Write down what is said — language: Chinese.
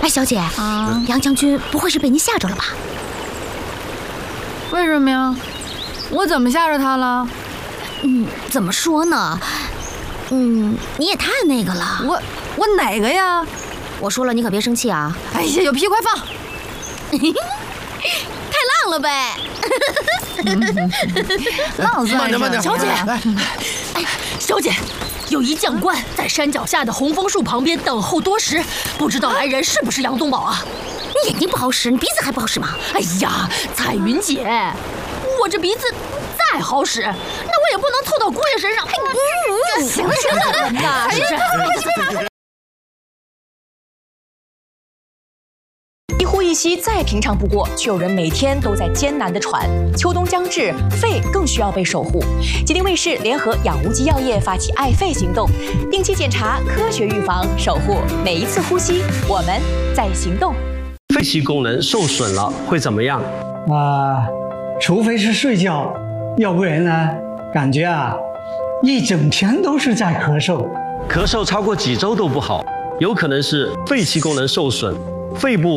哎，小姐啊，杨将军不会是被您吓着了吧？ 为什么呀？我怎么吓着他了？ 怎么说呢？你也太那个了。 我哪个呀？ 我说了，你可别生气啊！ 哎呀，有屁快放！ 太浪了呗！ 浪算慢点， 小姐， 来， 小姐，有一将官在山脚下的红枫树旁边等候多时，不知道来人是不是杨东宝啊？ 你眼睛不好使，你鼻子还不好使吗？ 哎呀，彩云姐，我这鼻子再好使，那我也不能透到姑爷身上。行了，那是。 一呼一吸再平常不过，却有人每天都在艰难地喘。秋冬将至，肺更需要被守护。吉林卫视联合养无极药业发起爱肺行动，定期检查，科学预防，守护每一次呼吸。我们在行动。 肺气功能受损了会怎么样？ 除非是睡觉，要不然呢，感觉一整天都是在咳嗽， 咳嗽超过几周都不好，有可能是肺气功能受损，肺部